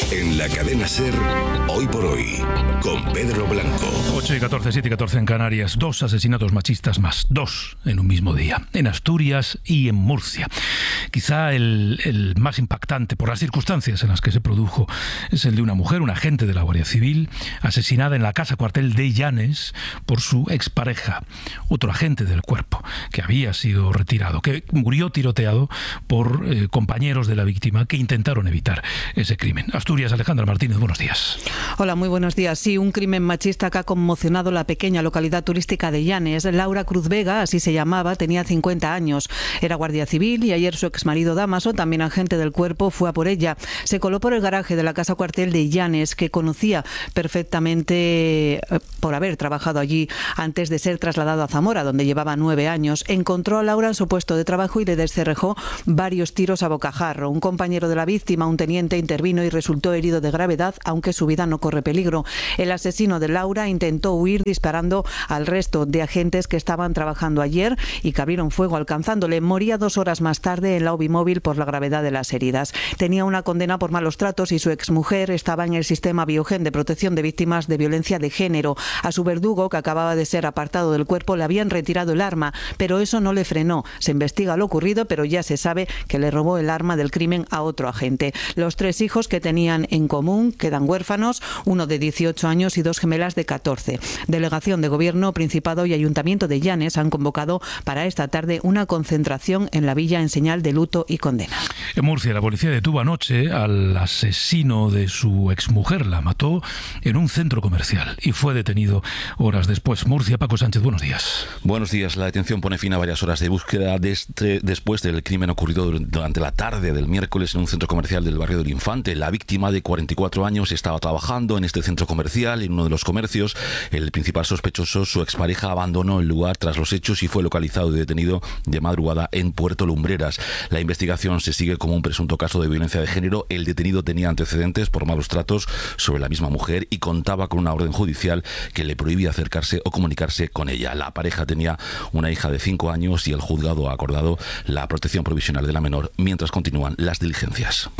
En la cadena SER, Hoy por Hoy, con Pedro Blanco. 8:14, 7:14 en Canarias. 2 asesinatos machistas más. 2 en un mismo día. En Asturias y en Murcia. Quizá el más impactante por las circunstancias en las que se produjo es el de una mujer, un agente de la Guardia Civil, asesinada en la casa cuartel de Llanes por su expareja, otro agente del cuerpo que había sido retirado, que murió tiroteado por compañeros de la víctima que intentaron evitar ese crimen. Asturias, Alejandra Martínez, buenos días. Hola, muy buenos días. Sí, un crimen machista que ha conmocionado la pequeña localidad turística de Llanes. Laura Cruz Vega, así se llamaba, tenía 50 años. Era guardia civil y ayer su exmarido Dámaso, también agente del cuerpo, fue a por ella. Se coló por el garaje de la casa cuartel de Llanes, que conocía perfectamente por haber trabajado allí antes de ser trasladado a Zamora, donde llevaba 9 años. Encontró a Laura en su puesto de trabajo y le descerrejó varios tiros a bocajarro. Un compañero de la víctima, un teniente, intervino y resultó herido de gravedad, aunque su vida no corre peligro. El asesino de Laura intentó huir disparando al resto de agentes que estaban trabajando ayer y que abrieron fuego alcanzándole. Moría 2 horas más tarde en la UBI móvil por la gravedad de las heridas. Tenía una condena por malos tratos y su exmujer estaba en el sistema Biogen de protección de víctimas de violencia de género. A su verdugo, que acababa de ser apartado del cuerpo, le habían retirado el arma, pero eso no le frenó. Se investiga lo ocurrido, pero ya se sabe que le robó el arma del crimen a otro agente. Los 3 hijos que tenían en común quedan huérfanos, uno de 18 años y 2 gemelas de 14. Delegación de Gobierno, Principado y Ayuntamiento de Llanes han convocado para esta tarde una concentración en la villa en señal de luto y condena. En Murcia, la policía detuvo anoche al asesino de su exmujer. La mató en un centro comercial y fue detenido horas después. Murcia, Paco Sánchez, buenos días. Buenos días. La detención pone fin a varias horas de búsqueda después del crimen ocurrido durante la tarde del miércoles en un centro comercial del barrio del Infante. La víctima, de 44 años, estaba trabajando en este centro comercial, en uno de los comercios. El principal sospechoso, su expareja, abandonó el lugar tras los hechos y fue localizado y detenido de madrugada en Puerto Lumbreras. La investigación se sigue como un presunto caso de violencia de género. El detenido tenía antecedentes por malos tratos sobre la misma mujer y contaba con una orden judicial que le prohibía acercarse o comunicarse con ella. La pareja tenía una hija de 5 años y el juzgado ha acordado la protección provisional de la menor mientras continúan las diligencias.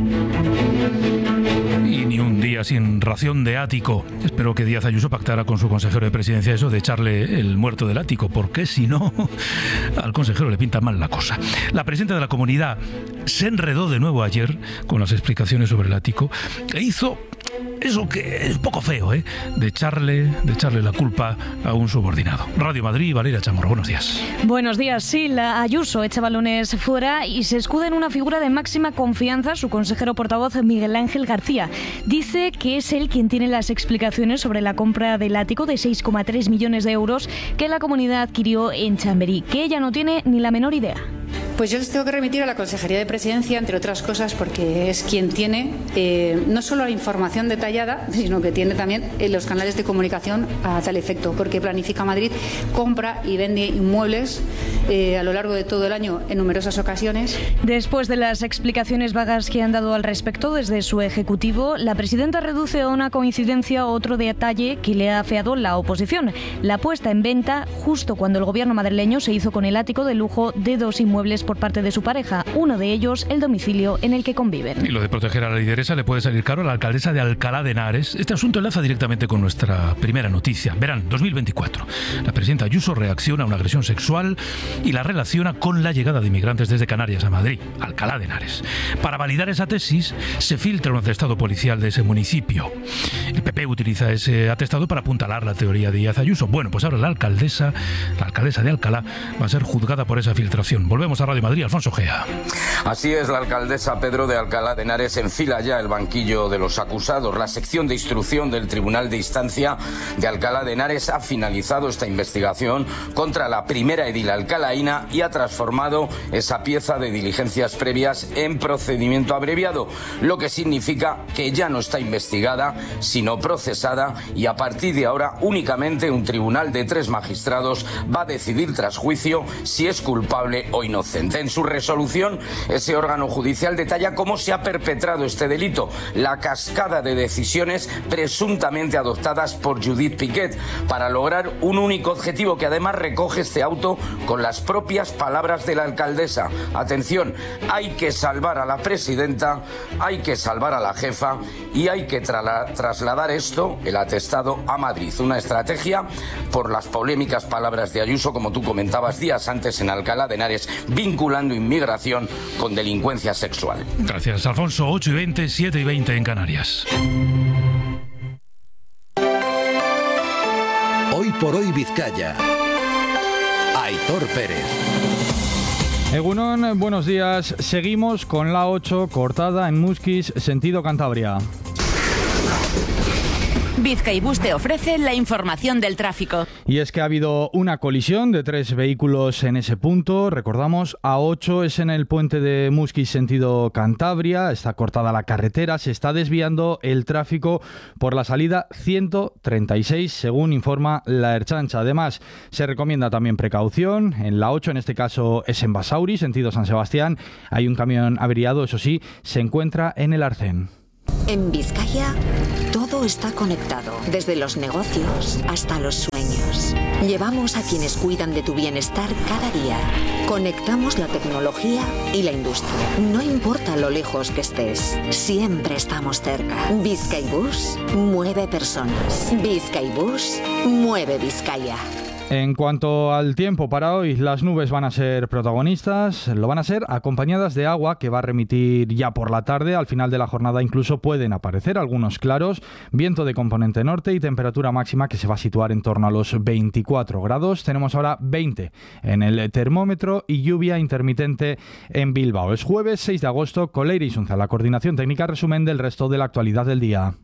Y ni un día sin ración de ático. Espero que Díaz Ayuso pactara con su consejero de presidencia eso de echarle el muerto del ático, porque si no, al consejero le pinta mal la cosa. La presidenta de la comunidad se enredó de nuevo ayer con las explicaciones sobre el ático e hizo eso que es poco feo, de echarle la culpa a un subordinado. Radio Madrid, Valeria Chamorro, buenos días. Buenos días. Sí, la Ayuso echa balones fuera y se escuda en una figura de máxima confianza, su consejero portavoz Miguel Ángel García. Dice que es él quien tiene las explicaciones sobre la compra del ático de 6,3 millones de euros que la comunidad adquirió en Chamberí, que ella no tiene ni la menor idea. Pues yo les tengo que remitir a la Consejería de Presidencia, entre otras cosas, porque es quien tiene no solo la información detallada, sino que tiene también los canales de comunicación a tal efecto, porque Planifica Madrid compra y vende inmuebles a lo largo de todo el año en numerosas ocasiones. Después de las explicaciones vagas que han dado al respecto desde su ejecutivo, la presidenta reduce a una coincidencia otro detalle que le ha afeado la oposición: la puesta en venta justo cuando el gobierno madrileño se hizo con el ático de lujo de 2 inmuebles por parte de su pareja, uno de ellos el domicilio en el que conviven. Y lo de proteger a la lideresa le puede salir caro a la alcaldesa de Alcalá de Henares. Este asunto enlaza directamente con nuestra primera noticia. Verán, 2024. La presidenta Ayuso reacciona a una agresión sexual y la relaciona con la llegada de inmigrantes desde Canarias a Madrid, Alcalá de Henares. Para validar esa tesis, se filtra un atestado policial de ese municipio. El PP utiliza ese atestado para apuntalar la teoría de Díaz Ayuso. Bueno, pues ahora la alcaldesa de Alcalá va a ser juzgada por esa filtración. Volvemos a Radio Madrid, Alfonso Gea. Así es, la alcaldesa Pedro de Alcalá de Henares enfila ya el banquillo de los acusados. La sección de instrucción del Tribunal de Instancia de Alcalá de Henares ha finalizado esta investigación contra la primera edil alcalaína y ha transformado esa pieza de diligencias previas en procedimiento abreviado, lo que significa que ya no está investigada, sino procesada, y a partir de ahora únicamente un tribunal de 3 magistrados va a decidir tras juicio si es culpable o inocente. presidente. En su resolución, ese órgano judicial detalla cómo se ha perpetrado este delito, la cascada de decisiones presuntamente adoptadas por Judith Piquet para lograr un único objetivo que además recoge este auto con las propias palabras de la alcaldesa. Atención, hay que salvar a la presidenta, hay que salvar a la jefa y hay que trasladar esto, el atestado, a Madrid. Una estrategia por las polémicas palabras de Ayuso, como tú comentabas días antes en Alcalá de Henares, vinculando inmigración con delincuencia sexual. Gracias, Alfonso. 8:20, 7:20 en Canarias. Hoy por hoy Vizcaya. Aitor Pérez. Egunon, buenos días. Seguimos con la 8 cortada en Muskiz, sentido Cantabria. Bizkaibus te ofrece la información del tráfico. Y es que ha habido una colisión de 3 vehículos en ese punto. Recordamos, A8 es en el puente de Muskiz, sentido Cantabria. Está cortada la carretera, se está desviando el tráfico por la salida 136, según informa la Ertzaintza. Además, se recomienda también precaución. En la 8, en este caso es en Basauri, sentido San Sebastián. Hay un camión averiado, eso sí, se encuentra en el arcén. En Vizcaya, todo está conectado, desde los negocios hasta los sueños. Llevamos a quienes cuidan de tu bienestar cada día. Conectamos la tecnología y la industria. No importa lo lejos que estés, siempre estamos cerca. Bizkaibus mueve personas. Bizkaibus mueve Vizcaya. En cuanto al tiempo para hoy, las nubes van a ser protagonistas, lo van a ser acompañadas de agua que va a remitir ya por la tarde. Al final de la jornada incluso pueden aparecer algunos claros, viento de componente norte y temperatura máxima que se va a situar en torno a los 24 grados. Tenemos ahora 20 en el termómetro y lluvia intermitente en Bilbao. Es jueves 6 de agosto, Coleira y Sunza, la coordinación técnica, resumen del resto de la actualidad del día.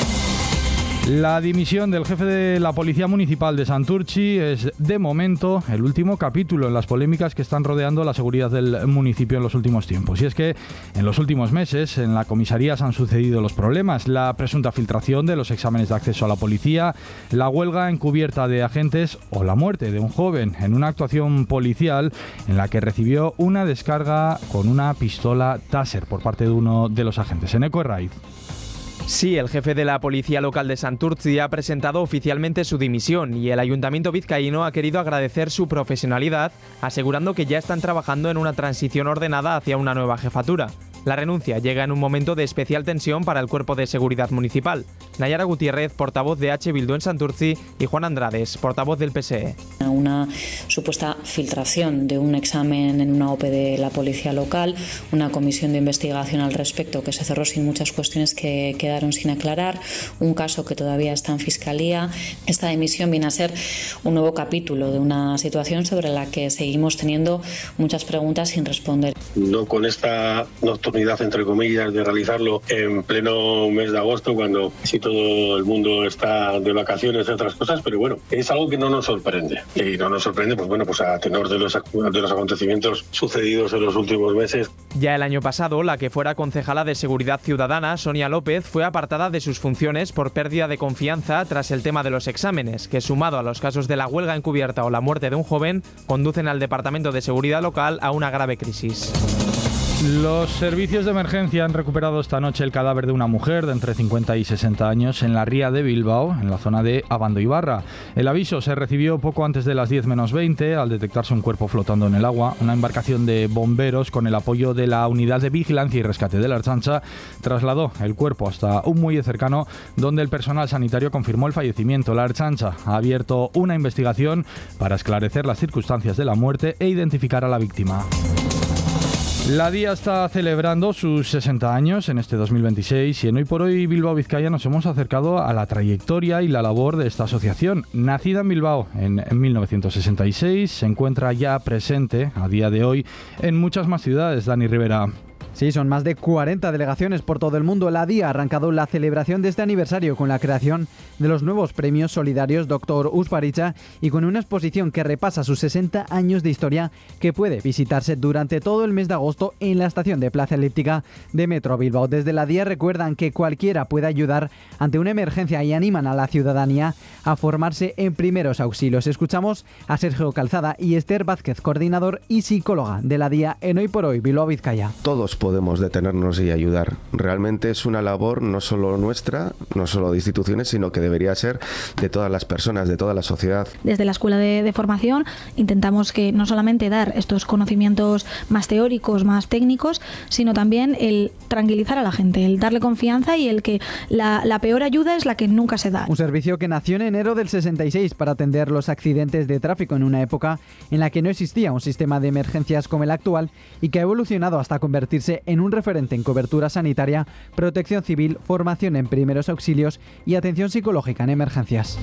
La dimisión del jefe de la Policía Municipal de Santurtzi es, de momento, el último capítulo en las polémicas que están rodeando la seguridad del municipio en los últimos tiempos. Y es que en los últimos meses en la comisaría se han sucedido los problemas: la presunta filtración de los exámenes de acceso a la policía, la huelga encubierta de agentes o la muerte de un joven en una actuación policial en la que recibió una descarga con una pistola Taser por parte de uno de los agentes. Eneco Herraiz. Sí, el jefe de la policía local de Santurtzi ha presentado oficialmente su dimisión y el ayuntamiento vizcaíno ha querido agradecer su profesionalidad, asegurando que ya están trabajando en una transición ordenada hacia una nueva jefatura. La renuncia llega en un momento de especial tensión para el Cuerpo de Seguridad Municipal. Nayara Gutiérrez, portavoz de H. Bildu en Santurtzi, y Juan Andrades, portavoz del PSE. Una supuesta filtración de un examen en una OPE de la policía local, una comisión de investigación al respecto que se cerró sin muchas cuestiones que quedaron sin aclarar, un caso que todavía está en fiscalía. Esta dimisión viene a ser un nuevo capítulo de una situación sobre la que seguimos teniendo muchas preguntas sin responder. No con esta nocturnidad, entre comillas, de realizarlo en pleno mes de agosto, cuando sí todo el mundo está de vacaciones y otras cosas, pero bueno, es algo que no nos sorprende. Y no nos sorprende, pues a tenor de los acontecimientos sucedidos en los últimos meses. Ya el año pasado, la que fuera concejala de Seguridad Ciudadana, Sonia López, fue apartada de sus funciones por pérdida de confianza tras el tema de los exámenes, que sumado a los casos de la huelga encubierta o la muerte de un joven, conducen al Departamento de Seguridad Local a una grave crisis. Los servicios de emergencia han recuperado esta noche el cadáver de una mujer de entre 50 y 60 años en la ría de Bilbao, en la zona de Abando Ibarra. El aviso se recibió poco antes de las 10 menos 20 al detectarse un cuerpo flotando en el agua. Una embarcación de bomberos con el apoyo de la Unidad de Vigilancia y Rescate de la Ertzaintza trasladó el cuerpo hasta un muelle cercano donde el personal sanitario confirmó el fallecimiento. La Ertzaintza ha abierto una investigación para esclarecer las circunstancias de la muerte e identificar a la víctima. La DIA está celebrando sus 60 años en este 2026 y en Hoy por Hoy Bilbao Vizcaya nos hemos acercado a la trayectoria y la labor de esta asociación. Nacida en Bilbao en 1966, se encuentra ya presente a día de hoy en muchas más ciudades. Dani Rivera. Sí, son más de 40 delegaciones por todo el mundo. La DIA ha arrancado la celebración de este aniversario con la creación de los nuevos premios solidarios Dr. Usparicha y con una exposición que repasa sus 60 años de historia que puede visitarse durante todo el mes de agosto en la estación de Plaza Elíptica de Metro Bilbao. Desde la DIA recuerdan que cualquiera puede ayudar ante una emergencia y animan a la ciudadanía a formarse en primeros auxilios. Escuchamos a Sergio Calzada y Esther Vázquez, coordinador y psicóloga de la DIA en Hoy por Hoy, Bilbao, Vizcaya. Todos podemos detenernos y ayudar. Realmente es una labor no solo nuestra, no solo de instituciones, sino que debería ser de todas las personas, de toda la sociedad. Desde la Escuela de Formación intentamos que no solamente dar estos conocimientos más teóricos, más técnicos, sino también el tranquilizar a la gente, el darle confianza y el que la peor ayuda es la que nunca se da. Un servicio que nació en enero del 66 para atender los accidentes de tráfico en una época en la que no existía un sistema de emergencias como el actual y que ha evolucionado hasta convertirse en un referente en cobertura sanitaria, protección civil, formación en primeros auxilios y atención psicológica en emergencias.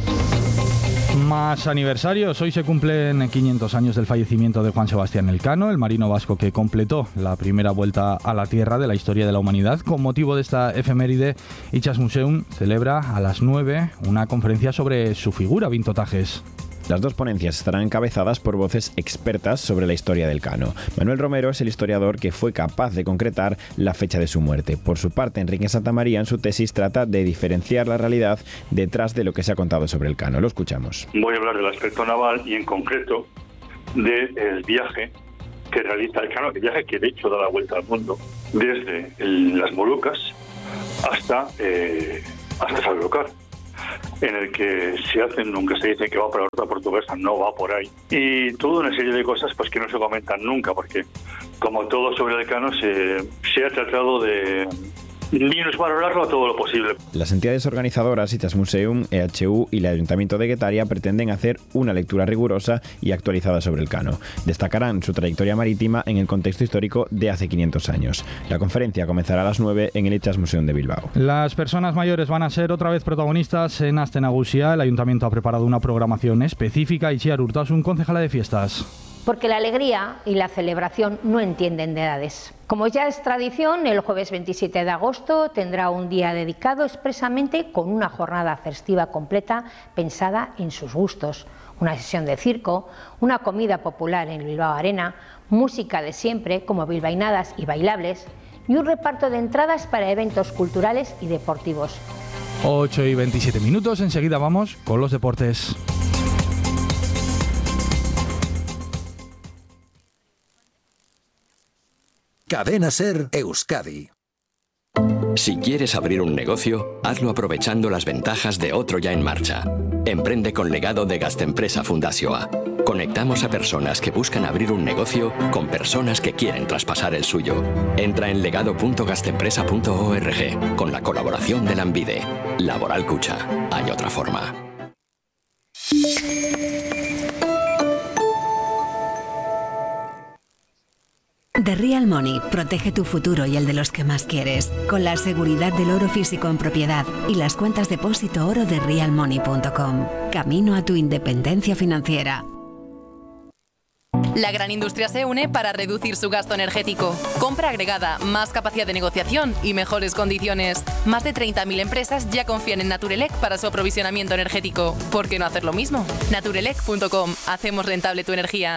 Más aniversarios. Hoy se cumplen 500 años del fallecimiento de Juan Sebastián Elcano, el marino vasco que completó la primera vuelta a la Tierra de la historia de la humanidad. Con motivo de esta efeméride, Itxasmuseum celebra a las 9 una conferencia sobre su figura, Vinto Tajes. Las dos ponencias estarán encabezadas por voces expertas sobre la historia del Cano. Manuel Romero es el historiador que fue capaz de concretar la fecha de su muerte. Por su parte, Enrique Santamaría en su tesis trata de diferenciar la realidad detrás de lo que se ha contado sobre el Cano. Lo escuchamos. Voy a hablar del aspecto naval y en concreto del viaje que realiza el Cano, el viaje que de hecho da la vuelta al mundo, desde las Molucas hasta Sanlúcar, en el que se hacen, nunca se dice que va por la ruta portuguesa, no va por ahí. Y toda una serie de cosas pues que no se comentan nunca, porque como todo sobre el Cano se ha tratado de minusvalorarlo a todo lo posible. Las entidades organizadoras, Itxasmuseum, EHU y el Ayuntamiento de Guetaria pretenden hacer una lectura rigurosa y actualizada sobre el Cano. Destacarán su trayectoria marítima en el contexto histórico de hace 500 años. La conferencia comenzará a las 9 en el Itxasmuseum de Bilbao. Las personas mayores van a ser otra vez protagonistas en Aste Nagusia. El Ayuntamiento ha preparado una programación específica. Itziar Urtasun, concejala de fiestas. Porque la alegría y la celebración no entienden de edades. Como ya es tradición, el jueves 27 de agosto tendrá un día dedicado expresamente con una jornada festiva completa pensada en sus gustos. Una sesión de circo, una comida popular en Bilbao Arena, música de siempre como bilbainadas y bailables y un reparto de entradas para eventos culturales y deportivos. 8:27, enseguida vamos con los deportes. Cadena SER Euskadi. Si quieres abrir un negocio, hazlo aprovechando las ventajas de otro ya en marcha. Emprende con Legado de Gaztempresa Fundazioa. Conectamos a personas que buscan abrir un negocio con personas que quieren traspasar el suyo. Entra en legado.gaztempresa.org con la colaboración de Lanbide. Laboral Cucha. Hay otra forma. The Real Money protege tu futuro y el de los que más quieres, con la seguridad del oro físico en propiedad y las cuentas depósito oro de realmoney.com. Camino a tu independencia financiera. La gran industria se une para reducir su gasto energético. Compra agregada, más capacidad de negociación y mejores condiciones. Más de 30.000 empresas ya confían en Naturelec para su aprovisionamiento energético. ¿Por qué no hacer lo mismo? Naturelec.com. Hacemos rentable tu energía.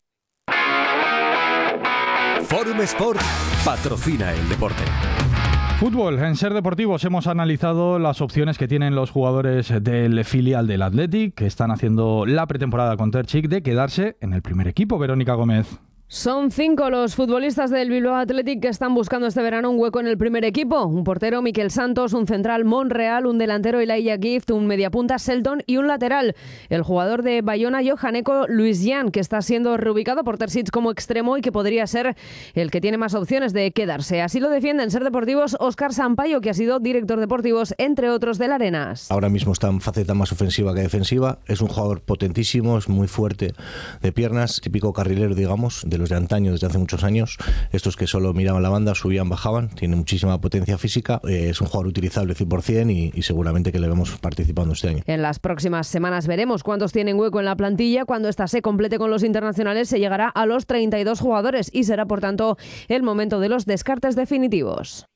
Forum Sport patrocina el deporte. Fútbol. En Ser Deportivos hemos analizado las opciones que tienen los jugadores del filial del Athletic, que están haciendo la pretemporada con Terzic, de quedarse en el primer equipo. Verónica Gómez. Son 5 los futbolistas del Bilbao Athletic que están buscando este verano un hueco en el primer equipo. Un portero, Miquel Santos, un central, Monreal, un delantero, Elijah Gift, un mediapunta, Selton y un lateral. El jugador de Bayona, Johaneko Luis Jan, que está siendo reubicado por Terzic como extremo y que podría ser el que tiene más opciones de quedarse. Así lo defiende en Ser Deportivos Óscar Sampaio, que ha sido director deportivos, entre otros, del Arenas. Ahora mismo está en faceta más ofensiva que defensiva. Es un jugador potentísimo, es muy fuerte de piernas, típico carrilero, digamos, de los de antaño, desde hace muchos años. Estos que solo miraban la banda, subían, bajaban, tiene muchísima potencia física, es un jugador utilizable 100% y seguramente que le vemos participando este año. En las próximas semanas veremos cuántos tienen hueco en la plantilla. Cuando esta se complete con los internacionales se llegará a los 32 jugadores y será por tanto el momento de los descartes definitivos.